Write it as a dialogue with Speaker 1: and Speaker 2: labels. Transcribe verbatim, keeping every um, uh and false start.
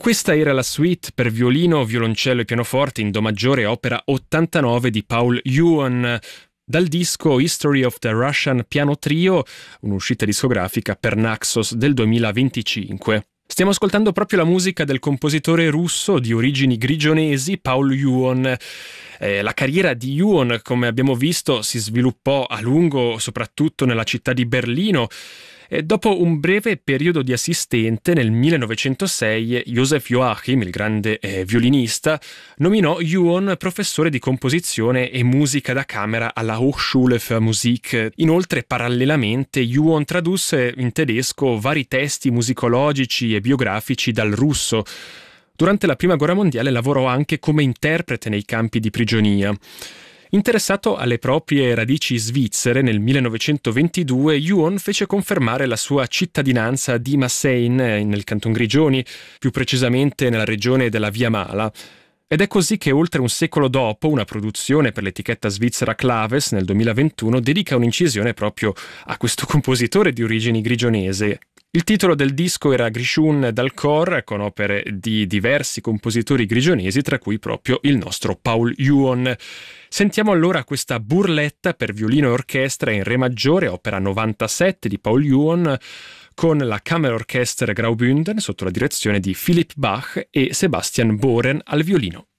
Speaker 1: Questa era la suite per violino, violoncello e pianoforte in do maggiore, opera ottantanove di Paul Ewan, dal disco History of the Russian Piano Trio, un'uscita discografica per Naxos del duemilaventicinque. Stiamo ascoltando proprio la musica del compositore russo di origini grigionesi Paul Ewan. Eh, la carriera di Ewan, come abbiamo visto, si sviluppò a lungo soprattutto nella città di Berlino. E dopo un breve periodo di assistente, nel millenovecentosei, Joseph Joachim, il grande eh, violinista, nominò Ewan professore di composizione e musica da camera alla Hochschule für Musik. Inoltre, parallelamente, Ewan tradusse in tedesco vari testi musicologici e biografici dal russo. Durante la Prima Guerra Mondiale lavorò anche come interprete nei campi di prigionia. Interessato alle proprie radici svizzere, nel millenovecentoventidue Ewan fece confermare la sua cittadinanza di Massein, nel Canton Grigioni, più precisamente nella regione della Via Mala. Ed è così che oltre un secolo dopo, una produzione per l'etichetta svizzera Claves nel duemilaventuno dedica un'incisione proprio a questo compositore di origini grigionese. Il titolo del disco era Grischun dal Cor, con opere di diversi compositori grigionesi, tra cui proprio il nostro Paul Ewan. Sentiamo allora questa burletta per violino e orchestra in re maggiore, opera novantasette di Paul Ewan, con la Kammerorchester Graubünden sotto la direzione di Philipp Bach e Sebastian Bohren al violino.